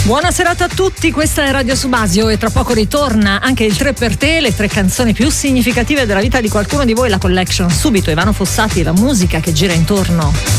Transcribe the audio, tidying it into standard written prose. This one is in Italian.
Buona serata a tutti, questa è Radio Subasio e tra poco ritorna anche il 3 per te, le 3 canzoni più significative della vita di qualcuno di voi, la collection. Subito Ivano Fossati e la musica che gira intorno.